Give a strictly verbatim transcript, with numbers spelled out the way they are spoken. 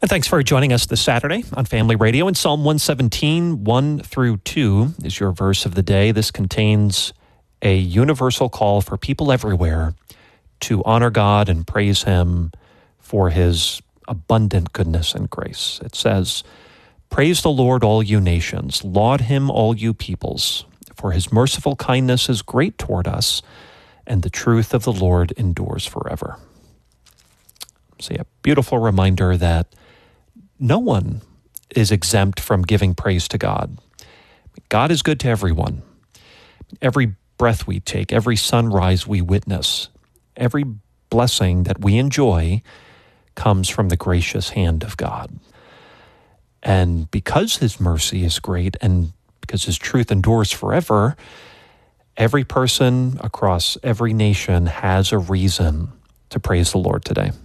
And thanks for joining us this Saturday on Family Radio. In Psalm one seventeen, one through two is your verse of the day. This contains a universal call for people everywhere to honor God and praise Him for His abundant goodness and grace. It says, "Praise the Lord, all you nations. Laud Him, all you peoples. For His merciful kindness is great toward us, and the truth of the Lord endures forever." See, a beautiful reminder that no one is exempt from giving praise to God. God is good to everyone. Every breath we take, every sunrise we witness, every blessing that we enjoy comes from the gracious hand of God. And because His mercy is great and because His truth endures forever, every person across every nation has a reason to praise the Lord today.